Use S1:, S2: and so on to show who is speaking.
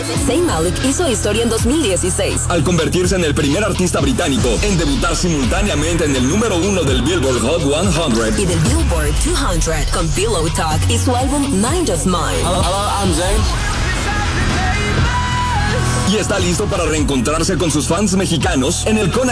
S1: Zayn Malik hizo historia en 2016
S2: al convertirse en el primer artista británico en debutar simultáneamente en el número 1 del Billboard Hot 100
S1: y del Billboard 200 con Pillow Talk y su álbum Mind of Mine.
S3: Hello, I'm Zayn.
S2: Y está listo para reencontrarse con sus fans mexicanos en el Con